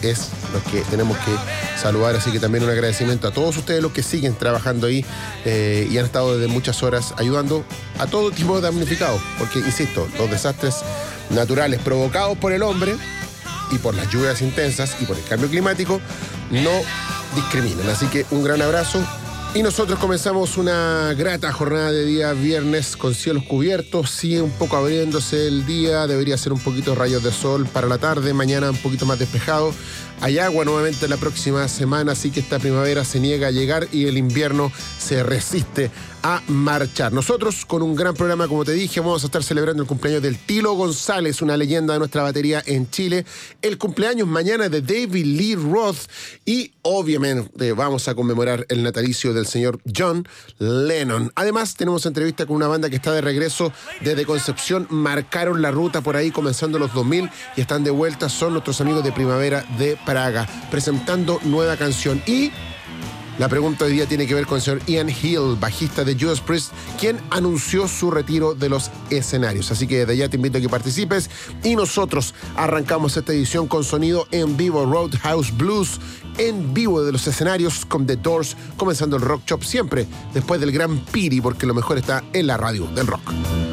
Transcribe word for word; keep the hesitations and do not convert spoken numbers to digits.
es lo que tenemos que saludar. Así que también un agradecimiento a todos ustedes los que siguen trabajando ahí eh, y han estado desde muchas horas ayudando a todo tipo de damnificados. Porque, insisto, los desastres naturales provocados por el hombre y por las lluvias intensas y por el cambio climático no discriminan. Así que un gran abrazo. Y nosotros comenzamos una grata jornada de día viernes con cielos cubiertos, sigue un poco abriéndose el día, debería ser un poquito de rayos de sol para la tarde, mañana un poquito más despejado. Hay agua nuevamente la próxima semana, así que esta primavera se niega a llegar y el invierno se resiste a marchar. Nosotros, con un gran programa, como te dije, vamos a estar celebrando el cumpleaños del Tilo González, una leyenda de nuestra batería en Chile. El cumpleaños mañana de David Lee Roth y, obviamente, vamos a conmemorar el natalicio del señor John Lennon. Además, tenemos entrevista con una banda que está de regreso desde Concepción. Marcaron la ruta por ahí comenzando los dos mil y están de vuelta. Son nuestros amigos de Primavera de Praga, presentando nueva canción. Y la pregunta de hoy día tiene que ver con el señor Ian Hill, bajista de Judas Priest, quien anunció su retiro de los escenarios. Así que desde ya te invito a que participes y nosotros arrancamos esta edición con sonido en vivo, Roadhouse Blues, en vivo de los escenarios con The Doors, comenzando el Rock Shop siempre después del Gran Piri, porque lo mejor está en la radio del rock.